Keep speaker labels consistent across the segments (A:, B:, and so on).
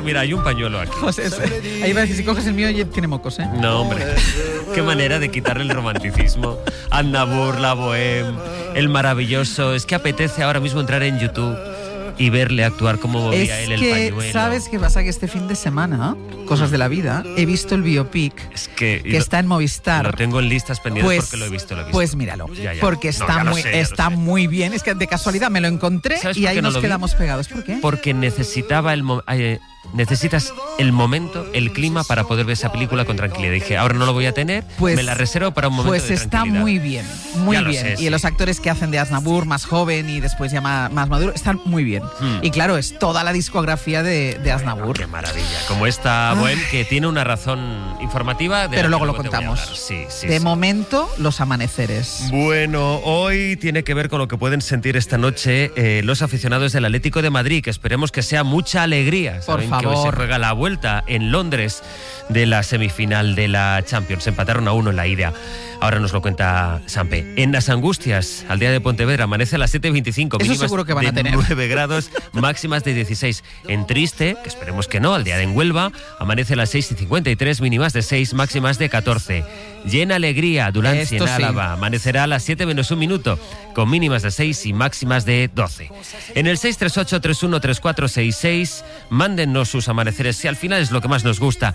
A: Mira, hay un pañuelo aquí.
B: José, ahí va a decir, si coges el mío, tiene mocos, ¿eh?
A: No, hombre. Qué manera de quitarle el romanticismo. Aznavour, la Bohème, el maravilloso. Es que apetece ahora mismo entrar en YouTube y verle actuar cómo movía él el pañuelo.
B: ¿Sabes qué pasa? Que este fin de semana, cosas de la vida, he visto el biopic que está en Movistar.
A: Lo tengo en listas pendientes porque lo he visto.
B: Pues míralo,
A: ya.
B: porque está muy bien. Es que de casualidad me lo encontré y ahí nos quedamos pegados. ¿Por qué?
A: Porque necesitaba necesitas el momento, el clima para poder ver esa película con tranquilidad. Dije, ahora no lo voy a tener, me la reservo para un momento de tranquilidad.
B: Pues está muy bien, muy bien. Y los actores que hacen de Aznavour, más joven y después ya más maduro, están muy bien. Y claro, es toda la discografía de Aznavour.
A: Qué maravilla. Como esta Bohème, que tiene una razón informativa.
B: Pero luego lo contamos.
A: Sí.
B: De momento, los amaneceres.
A: Bueno, hoy tiene que ver con lo que pueden sentir esta noche los aficionados del Atlético de Madrid, que esperemos que sea mucha alegría.
B: Por favor.
A: Que hoy se juega la vuelta en Londres de la semifinal de la Champions. Empataron a 1 en la ida. Ahora nos lo cuenta Sampe. En las Angustias, al día de Pontevedra, amanece a las 7:25.
B: Eso seguro que van a tener.
A: 9 grados, máximas de 16. En Triste, que esperemos que no, al día de Huelva, amanece a las 6:53, mínimas de 6, máximas de 14. Llena alegría, Dulance en Álava, amanecerá a las 7 menos un minuto, con mínimas de 6 y máximas de 12. En el 638-313466, mándennos sus amaneceres, si al final es lo que más nos gusta.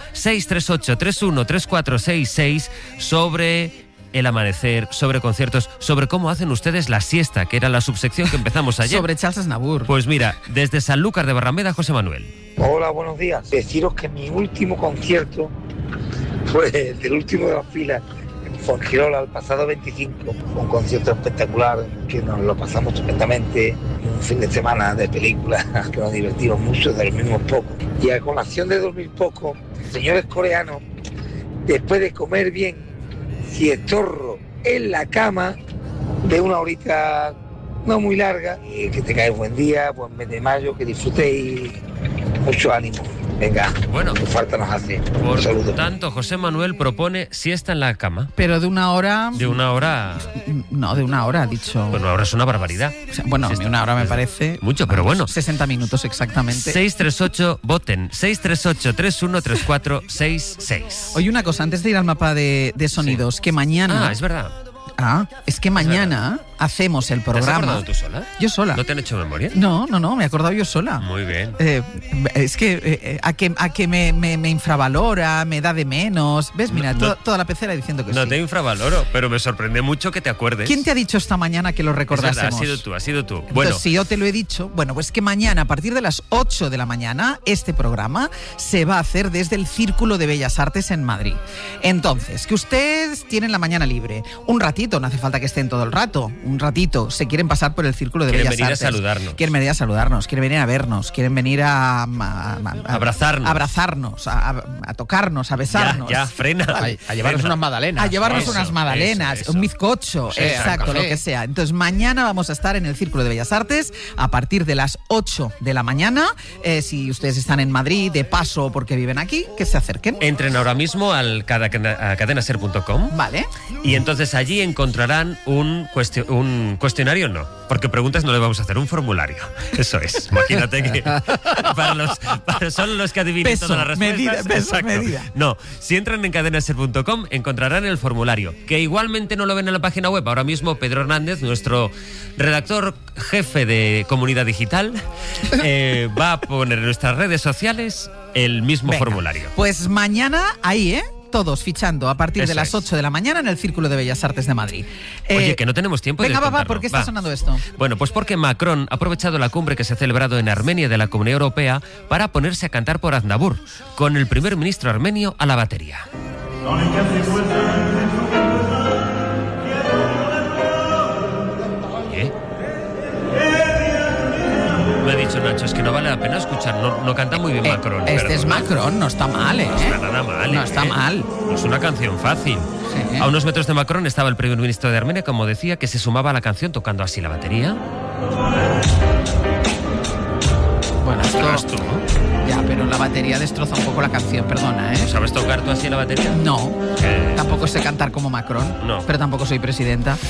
A: 638-313466, sobre el amanecer, sobre conciertos, sobre cómo hacen ustedes la siesta, que era la subsección que empezamos ayer.
B: Sobre Charles Aznavour.
A: Pues mira, desde Sanlúcar de Barrameda, José Manuel.
C: Hola, buenos días. Deciros que mi último concierto fue el último de las filas en Fuengirola el pasado 25. Un concierto espectacular que nos lo pasamos estupendamente. Un fin de semana de películas que nos divertimos mucho, dormimos poco. Y a colación de dormir poco, señores coreanos, después de comer bien, siestorro en la cama de una horita no muy larga, y que tengáis buen día, buen mes de mayo, que disfrutéis, mucho ánimo. Venga,
A: bueno,
C: qué falta nos hace.
A: Por tanto, José Manuel propone siesta en la cama.
B: Pero de una hora...
A: De una hora...
B: No, de una hora, ha dicho.
A: Bueno, ahora es una barbaridad.
B: O sea, bueno, una hora me parece...
A: Mucho, pero bueno.
B: 60 minutos exactamente.
A: 638, voten. 638-313466.
B: Oye, una cosa, antes de ir al mapa de sonidos, que mañana...
A: Ah, es verdad.
B: Es que mañana hacemos el programa.
A: ¿Te has acordado tú sola?
B: Yo sola.
A: ¿No te han hecho memoria?
B: No, me he acordado yo sola.
A: Muy bien.
B: Es que a que me infravalora, me da de menos. ¿Ves? Mira, toda la pecera diciendo que sí.
A: No te infravaloro, pero me sorprende mucho que te acuerdes.
B: ¿Quién te ha dicho esta mañana que lo recordásemos?
A: Es verdad, ha sido tú.
B: Entonces,
A: bueno,
B: si yo te lo he dicho, pues que mañana, a partir de las 8 de la mañana, este programa se va a hacer desde el Círculo de Bellas Artes en Madrid. Entonces, que ustedes tienen la mañana libre. Un ratito, no hace falta que estén todo el rato. Un ratito, se quieren pasar por el Círculo de Bellas Artes.
A: Quieren venir a saludarnos.
B: Quieren venir a vernos, quieren venir a
A: abrazarnos,
B: a tocarnos, a besarnos.
A: Ya, frena.
D: A llevarnos unas magdalenas.
B: A llevarnos unas magdalenas,
A: eso.
B: Un bizcocho, exacto, lo que sea. Entonces, mañana vamos a estar en el Círculo de Bellas Artes a partir de las 8 de la mañana. Si ustedes están en Madrid, de paso porque viven aquí, que se acerquen.
A: Entren ahora mismo a cadenaser.com.
B: Vale.
A: Y entonces allí encontrarán un cuestionario, no, porque preguntas no le vamos a hacer, un formulario. Eso es. Imagínate que son los que adivinen todas las respuestas.
B: Medida.
A: No, si entran en cadenaser.com encontrarán el formulario, que igualmente no lo ven en la página web. Ahora mismo Pedro Hernández, nuestro redactor jefe de Comunidad Digital, va a poner en nuestras redes sociales el mismo formulario.
B: Pues mañana ahí, todos fichando a partir de las 8 de la mañana en el Círculo de Bellas Artes de Madrid.
A: Oye, que no tenemos tiempo de contarlo.
B: Venga, ¿por qué está sonando esto?
A: Bueno, pues porque Macron ha aprovechado la cumbre que se ha celebrado en Armenia de la Comunidad Europea para ponerse a cantar por Aznavour, con el primer ministro armenio a la batería. Me ha dicho Nacho, es que no vale la pena escuchar, no canta muy bien Macron.
B: Es Macron, no está mal,
A: No está nada mal.
B: No está mal.
A: No es una canción fácil. Sí. A unos metros de Macron estaba el primer ministro de Armenia, como decía, que se sumaba a la canción tocando así la batería.
B: Bueno, esto... Ya, pero la batería destroza un poco la canción, perdona,
A: ¿Sabes tocar tú así la batería?
B: No, tampoco sé cantar como Macron,
A: no.
B: Pero tampoco soy presidenta.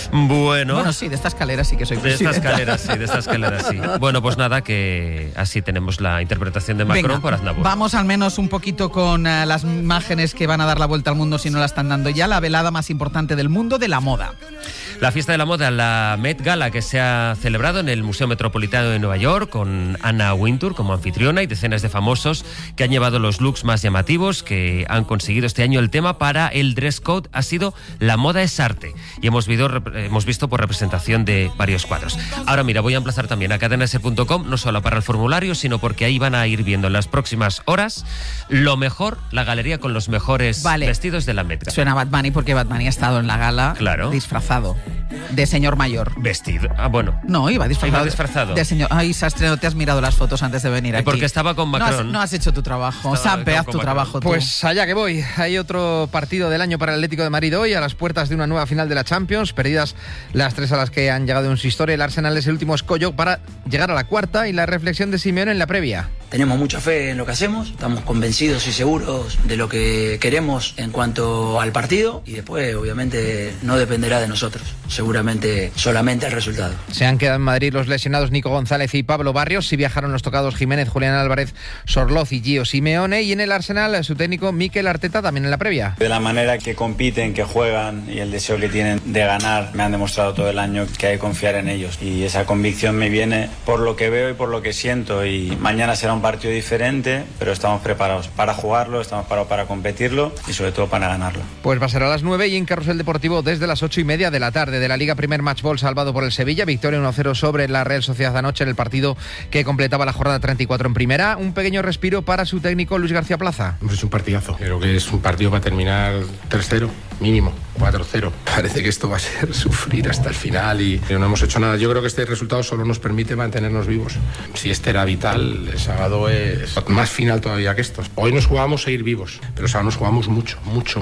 B: Bueno, sí, de esta escalera sí que soy presidenta.
A: De esta escalera sí. Bueno, pues nada, que así tenemos la interpretación de Macron por Aznavour.
B: Vamos al menos un poquito con las imágenes que van a dar la vuelta al mundo si no la están dando ya. La velada más importante del mundo de la moda.
A: La fiesta de la moda, la Met Gala, que se ha celebrado en el Museo Metropolitano de Nueva York con Anna Wintour como anfitriona y decenas de famosos que han llevado los looks más llamativos que han conseguido este año. El tema para el dress code ha sido la moda es arte y hemos visto por representación de varios cuadros. Ahora mira, voy a emplazar también a cadenaser.com, no solo para el formulario, sino porque ahí van a ir viendo en las próximas horas lo mejor, la galería con los mejores vestidos de la Met Gala.
B: Suena Bad Bunny porque Bad Bunny ha estado en la gala disfrazado de señor mayor.
A: Vestido. Ah, bueno.
B: No, iba disfrazado.
A: Iba disfrazado.
B: De señor. Ay, Sastre, no te has mirado las fotos antes de venir aquí.
A: Porque estaba con Macron.
B: No has hecho tu trabajo. Sampe, haz tu trabajo tú.
D: Pues allá que voy. Hay otro partido del año para el Atlético de Madrid hoy, a las puertas de una nueva final de la Champions. Perdidas las 3 a las que han llegado en su historia. El Arsenal es el último escollo para llegar a la cuarta y la reflexión de Simeone en la previa.
E: Tenemos mucha fe en lo que hacemos, estamos convencidos y seguros de lo que queremos en cuanto al partido y después obviamente no dependerá de nosotros, seguramente solamente el resultado.
D: Se han quedado en Madrid los lesionados Nico González y Pablo Barrios, sí viajaron los tocados Jiménez, Julián Álvarez, Sorloz y Gio Simeone, y en el Arsenal su técnico Mikel Arteta también en la previa.
F: De la manera que compiten, que juegan y el deseo que tienen de ganar, me han demostrado todo el año que hay que confiar en ellos y esa convicción me viene por lo que veo y por lo que siento y mañana será un partido diferente, pero estamos preparados para jugarlo, estamos preparados para competirlo y sobre todo para ganarlo.
D: Pues va a ser a las 9 y en Carrusel Deportivo desde las 8:30 de la tarde. De la Liga, primer match ball salvado por el Sevilla, victoria 1-0 sobre la Real Sociedad anoche en el partido que completaba la jornada 34 en primera. Un pequeño respiro para su técnico Luis García Plaza.
G: Es un partidazo, creo que es un partido para terminar 3-0, mínimo 4-0. Parece que esto va a ser sufrir hasta el final y no hemos hecho nada. Yo creo que este resultado solo nos permite mantenernos vivos. Si este era vital, el sábado es más final todavía que estos. Hoy nos jugamos a ir vivos, pero el sábado nos jugamos mucho.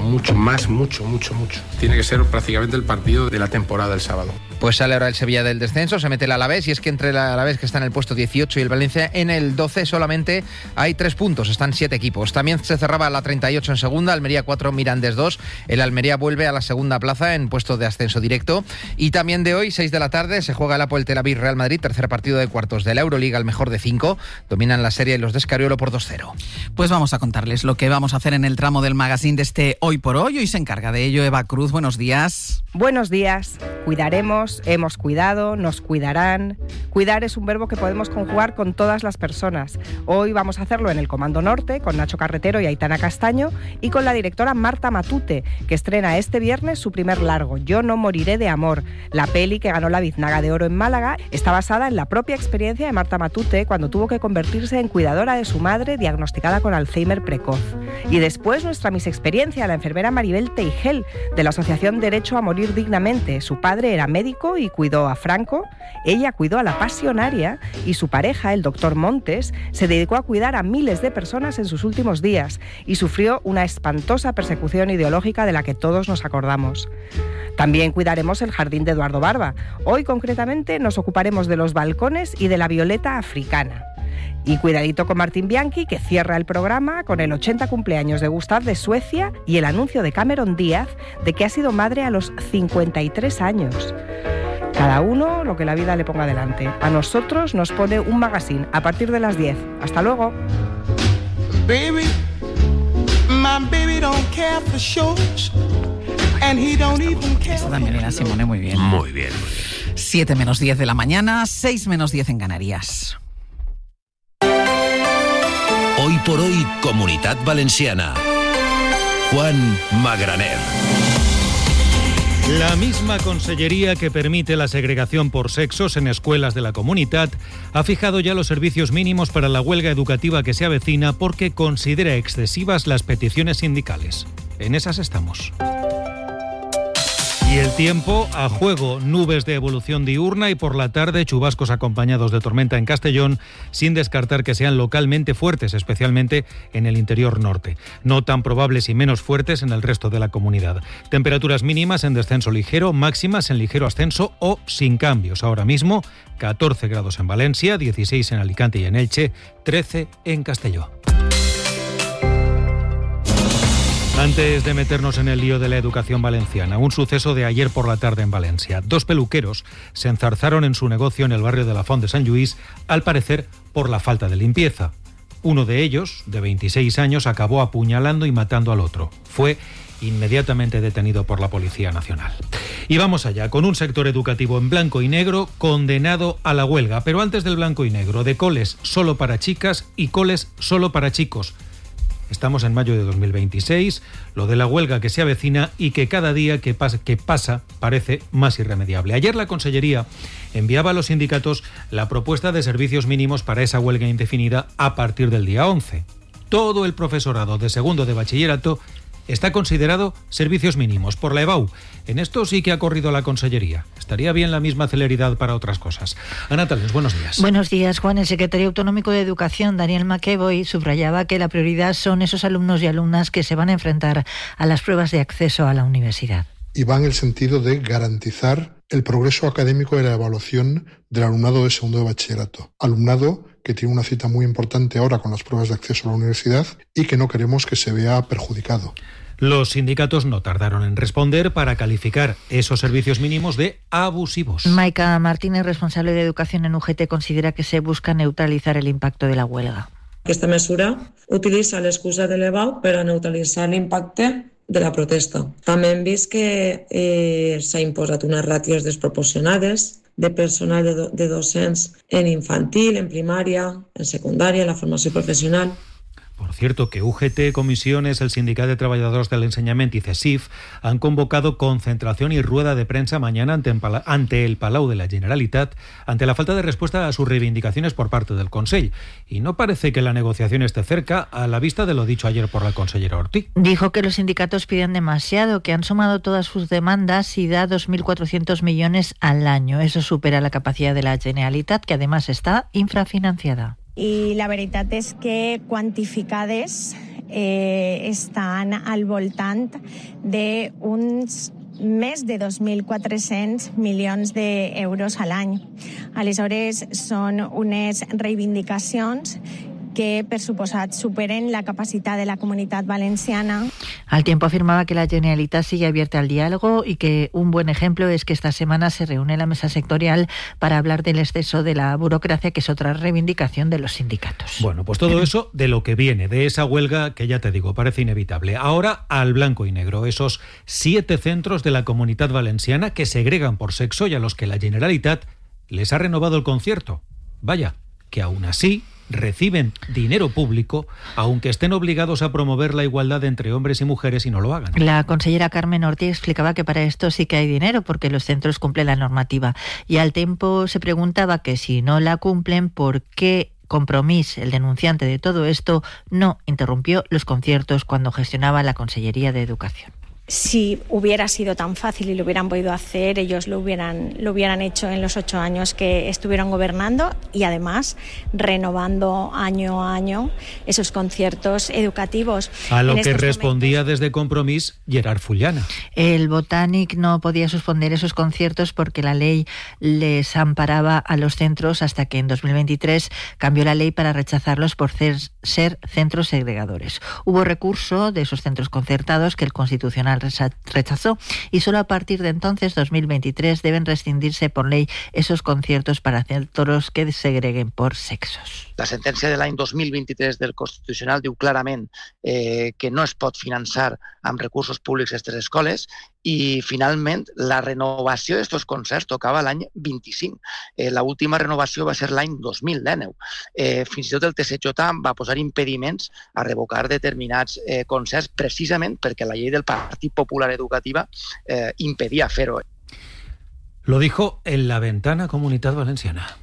G: Tiene que ser prácticamente el partido de la temporada el sábado.
D: Pues sale ahora el Sevilla del descenso, se mete el Alavés y es que entre el Alavés que está en el puesto 18 y el Valencia en el 12 solamente hay 3 puntos, están 7 equipos. También se cerraba la 38 en segunda, Almería 4, Mirandés 2. El Almería vuelve a la segunda plaza en puesto de ascenso directo. Y también de hoy, 6 de la tarde, se juega el Apoel Tel Aviv Real Madrid, tercer partido de cuartos de la Euroliga, el mejor de 5. Dominan la serie los de Escariolo por 2-0.
B: Pues vamos a contarles lo que vamos a hacer en el tramo del magazine de este Hoy por Hoy. Hoy se encarga de ello Eva Cruz. Buenos días.
H: Buenos días. Cuidaremos, hemos cuidado, nos cuidarán. Cuidar es un verbo que podemos conjugar con todas las personas. Hoy vamos a hacerlo en el Comando Norte con Nacho Carretero y Aitana Castaño y con la directora Marta Matute, que estrena este viernes su primer largo, Yo no moriré de amor. La peli que ganó la Biznaga de Oro en Málaga está basada en la propia experiencia de Marta Matute cuando tuvo que convertirse en cuidadora de su madre diagnosticada con Alzheimer precoz. Y después nuestra Miss Experiencia, la enfermera Maribel Teigel, de la Asociación Derecho a Morir Dignamente. Su padre era médico y cuidó a Franco, ella cuidó a la pasionaria y su pareja, el doctor Montes, se dedicó a cuidar a miles de personas en sus últimos días y sufrió una espantosa persecución ideológica de la que todos nos acordamos. También cuidaremos el jardín de Eduardo Barba. Hoy concretamente nos ocuparemos de los balcones y de la violeta africana. Y cuidadito con Martín Bianchi, que cierra el programa con el 80 cumpleaños de Gustav de Suecia y el anuncio de Cameron Díaz de que ha sido madre a los 53 años. Cada uno lo que la vida le ponga delante. A nosotros nos pone un magazine a partir de las 10. Hasta luego.
I: Baby, my baby don't care for shows. And he don't even care.
B: Esta también era Simone, muy bien.
A: Muy bien.
B: 7 menos 10 de la mañana, 6 menos 10 en Canarias.
J: Hoy por hoy, Comunitat Valenciana. Juan Magraner.
K: La misma consellería que permite la segregación por sexos en escuelas de la Comunitat ha fijado ya los servicios mínimos para la huelga educativa que se avecina porque considera excesivas las peticiones sindicales. En esas estamos. Y el tiempo, a juego, nubes de evolución diurna y por la tarde chubascos acompañados de tormenta en Castellón, sin descartar que sean localmente fuertes, especialmente en el interior norte. No tan probables y menos fuertes en el resto de la comunidad. Temperaturas mínimas en descenso ligero, máximas en ligero ascenso o sin cambios. Ahora mismo, 14 grados en Valencia, 16 en Alicante y en Elche, 13 en Castelló. Antes de meternos en el lío de la educación valenciana, un suceso de ayer por la tarde en Valencia. 2 peluqueros se enzarzaron en su negocio en el barrio de la Font de Sant Lluís, al parecer por la falta de limpieza. Uno de ellos, de 26 años, acabó apuñalando y matando al otro. Fue inmediatamente detenido por la Policía Nacional. Y vamos allá, con un sector educativo en blanco y negro condenado a la huelga. Pero antes del blanco y negro, de coles solo para chicas y coles solo para chicos. Estamos en mayo de 2026, lo de la huelga que se avecina y que cada día que pasa parece más irremediable. Ayer la Consellería enviaba a los sindicatos la propuesta de servicios mínimos para esa huelga indefinida a partir del día 11. Todo el profesorado de segundo de bachillerato está considerado servicios mínimos por la EBAU. En esto sí que ha corrido la Consellería. Estaría bien la misma celeridad para otras cosas. Ana Tales, buenos días.
L: Buenos días, Juan. El secretario autonómico de Educación, Daniel McEvoy, subrayaba que la prioridad son esos alumnos y alumnas que se van a enfrentar a las pruebas de acceso a la universidad.
M: Y va en el sentido de garantizar el progreso académico de la evaluación del alumnado de segundo de bachillerato. Alumnado que tiene una cita muy importante ahora con las pruebas de acceso a la universidad y que no queremos que se vea perjudicado.
K: Los sindicatos no tardaron en responder para calificar esos servicios mínimos de abusivos.
L: Maica Martínez, responsable de Educación en UGT, considera que se busca neutralizar el impacto de la huelga.
N: Aquesta mesura utilitza l'excusa de l'EBAU per a neutralitzar l'impacte de la protesta. També hem vist que s'ha imposat unes ràtios desproporcionades de personal de docents en infantil, en primària, en secundària, en la formació professional.
K: Por cierto, que UGT, Comisiones, el Sindicato de Trabajadores del Enseñamiento y CESIF han convocado concentración y rueda de prensa mañana ante el Palau de la Generalitat ante la falta de respuesta a sus reivindicaciones por parte del Consell. Y no parece que la negociación esté cerca a la vista de lo dicho ayer por la consellera Ortiz.
L: Dijo que los sindicatos piden demasiado, que han sumado todas sus demandas y da 2.400 millones al año. Eso supera la capacidad de la Generalitat, que además está infrafinanciada.
O: I la veritat és que quantificades estan al voltant d'uns més de 2.400 milions d'euros a l'any. Aleshores, són unes reivindicacions que, per suposat, superen la capacitat de la Comunitat Valenciana.
L: Al tiempo afirmaba que la Generalitat sigue abierta al diálogo y que un buen ejemplo es que esta semana se reúne la mesa sectorial para hablar del exceso de la burocracia, que es otra reivindicación de los sindicatos.
K: Bueno, pues todo eso de lo que viene, de esa huelga que ya te digo, parece inevitable. Ahora al blanco y negro, esos 7 centros de la Comunitat Valenciana que segregan por sexo y a los que la Generalitat les ha renovado el concierto. Vaya, que aún así reciben dinero público, aunque estén obligados a promover la igualdad entre hombres y mujeres y no lo hagan.
L: La consellera Carmen Ortiz explicaba que para esto sí que hay dinero, porque los centros cumplen la normativa. Y al tiempo se preguntaba que si no la cumplen, ¿por qué Compromís, el denunciante de todo esto, no interrumpió los conciertos cuando gestionaba la Consellería de Educación?
O: Si hubiera sido tan fácil y lo hubieran podido hacer, ellos lo hubieran hecho en los 8 años que estuvieron gobernando y además renovando año a año esos conciertos educativos.
K: A lo que respondía desde Compromís Gerard Fullana.
L: El Botànic no podía suspender esos conciertos porque la ley les amparaba a los centros hasta que en 2023 cambió la ley para rechazarlos por ser centros segregadores. Hubo recurso de esos centros concertados que el Constitucional rechazó y solo a partir de entonces, 2023, deben rescindirse por ley esos conciertos para centros que segreguen por sexos.
P: La sentència de l'any 2023 del Constitucional diu clarament que no es pot finançar amb recursos públics aquestes escoles i, finalment, la renovació d'aquests concerts tocava l'any 25. La última renovació va ser l'any 2019. Fins i tot el TSJ va posar impediments a revocar determinats concerts precisament perquè la llei del Partit Popular Educativa impedia fer-ho.
K: Lo dijo en la ventana Comunitat Valenciana.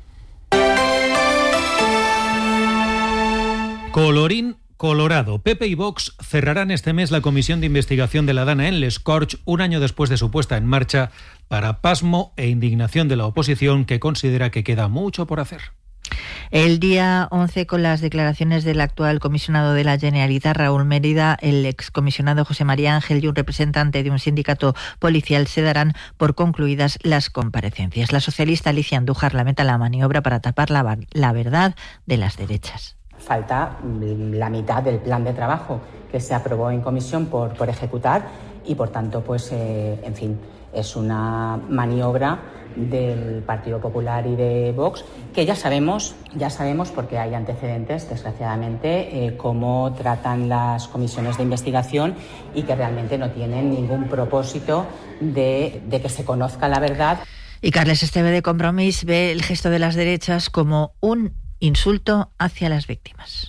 K: Colorín colorado. PP y Vox cerrarán este mes la comisión de investigación de la Dana en Les Corts, un año después de su puesta en marcha, para pasmo e indignación de la oposición, que considera que queda mucho por hacer.
L: El día 11, con las declaraciones del actual comisionado de la Generalitat, Raúl Mérida, el excomisionado José María Ángel y un representante de un sindicato policial, se darán por concluidas las comparecencias. La socialista Alicia Andújar lamenta la maniobra para tapar la verdad de las derechas.
Q: falta la mitad del plan de trabajo que se aprobó en comisión por ejecutar y, por tanto, pues, en fin, es una maniobra del Partido Popular y de Vox que ya sabemos porque hay antecedentes, desgraciadamente, cómo tratan las comisiones de investigación y que realmente no tienen ningún propósito de que se conozca la verdad.
L: Y Carles Esteve de Compromís ve el gesto de las derechas como un insulto hacia las víctimas.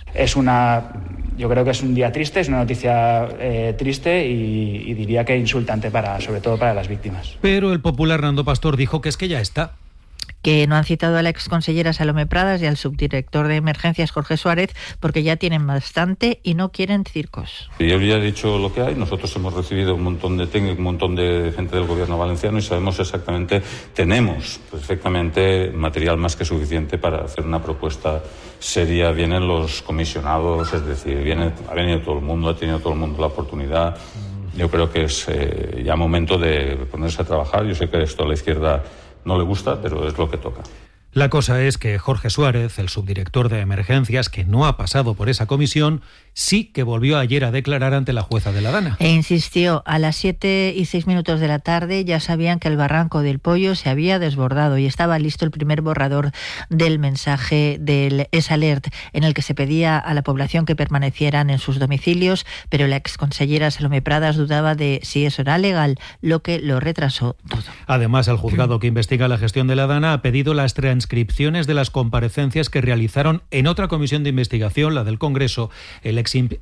R: Yo creo que es un día triste, es una noticia triste y diría que insultante sobre todo para las víctimas.
K: Pero el popular Nando Pastor dijo que es que ya está.
L: Que no han citado a la exconsellera Salomé Pradas y al subdirector de emergencias Jorge Suárez porque ya tienen bastante y no quieren circos.
S: Yo ya he dicho lo que hay. Nosotros hemos recibido un montón de técnicos, un montón de gente del gobierno valenciano y sabemos exactamente, tenemos perfectamente material más que suficiente para hacer una propuesta seria. Vienen los comisionados, es decir, ha venido todo el mundo, ha tenido todo el mundo la oportunidad. Yo creo que es ya momento de ponerse a trabajar. Yo sé que esto a la izquierda no le gusta, pero es lo que toca.
K: La cosa es que Jorge Suárez, el subdirector de emergencias, que no ha pasado por esa comisión, sí que volvió ayer a declarar ante la jueza de la Dana.
L: E insistió, a las 7:06 de la tarde ya sabían que el barranco del Pollo se había desbordado y estaba listo el primer borrador del mensaje del S-Alert, en el que se pedía a la población que permanecieran en sus domicilios, pero la exconsellera Salomé Pradas dudaba de si eso era legal, lo que lo retrasó todo.
K: Además, el juzgado que investiga la gestión de la Dana ha pedido las transcripciones de las comparecencias que realizaron en otra comisión de investigación, la del Congreso, el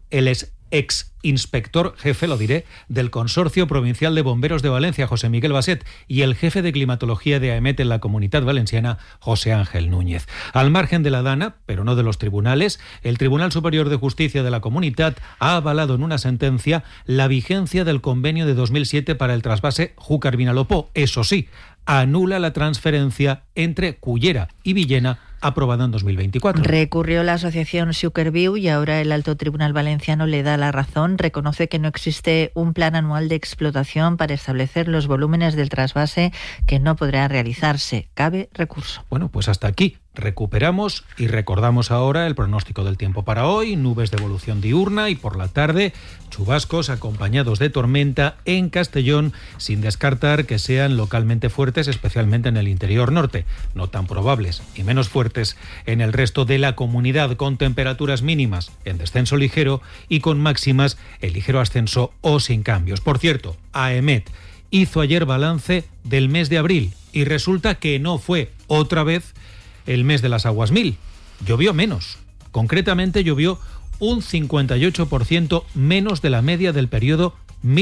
K: ex inspector jefe, del Consorcio Provincial de Bomberos de Valencia, José Miguel Baset, y el jefe de climatología de AEMET en la Comunitat Valenciana, José Ángel Núñez. Al margen de la Dana, pero no de los tribunales, el Tribunal Superior de Justicia de la Comunitat ha avalado en una sentencia la vigencia del convenio de 2007 para el trasvase Júcar-Vinalopó. Eso sí, anula la transferencia entre Cullera y Villena aprobada en 2024.
L: Recurrió la asociación Suckerview y ahora el Alto Tribunal Valenciano le da la razón. Reconoce que no existe un plan anual de explotación para establecer los volúmenes del trasvase, que no podrá realizarse. Cabe recurso.
K: Bueno, pues hasta aquí. Recuperamos y recordamos ahora el pronóstico del tiempo para hoy: nubes de evolución diurna y por la tarde chubascos acompañados de tormenta en Castellón, sin descartar que sean localmente fuertes, especialmente en el interior norte, no tan probables y menos fuertes en el resto de la comunidad, con temperaturas mínimas en descenso ligero y con máximas en ligero ascenso o sin cambios. Por cierto, AEMET hizo ayer balance del mes de abril y resulta que no fue otra vez el mes de las aguas 1000. Llovió menos. Concretamente llovió un 58% menos de la media del periodo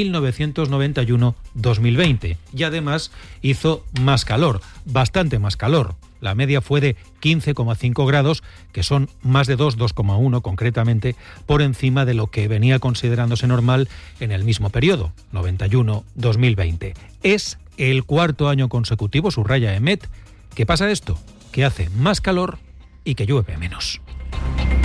K: 1991-2020. Y además hizo más calor, bastante más calor. La media fue de 15,5 grados, que son más de 2,1 concretamente, por encima de lo que venía considerándose normal en el mismo periodo, 91-2020. Es el cuarto año consecutivo, subraya AEMET, que pasa esto, que hace más calor y que llueve menos.